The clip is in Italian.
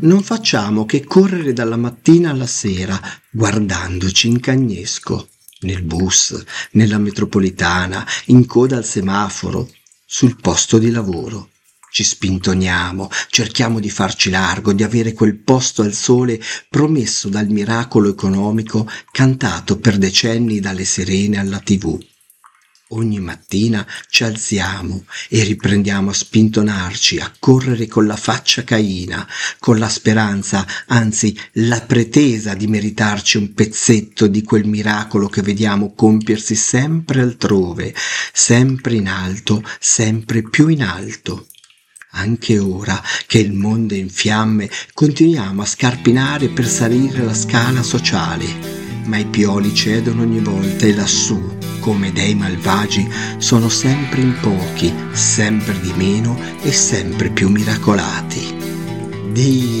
non facciamo che correre dalla mattina alla sera, guardandoci in cagnesco, nel bus, nella metropolitana, in coda al semaforo, sul posto di lavoro. Ci spintoniamo, cerchiamo di farci largo, di avere quel posto al sole promesso dal miracolo economico cantato per decenni dalle sirene alla TV. Ogni mattina ci alziamo e riprendiamo a spintonarci, a correre con la faccia caina, con la speranza, anzi la pretesa di meritarci un pezzetto di quel miracolo che vediamo compiersi sempre altrove, sempre in alto, sempre più in alto. Anche ora che il mondo è in fiamme, continuiamo a scarpinare per salire la scala sociale, ma i pioli cedono ogni volta e lassù, come dei malvagi, sono sempre in pochi, sempre di meno e sempre più miracolati. Dio!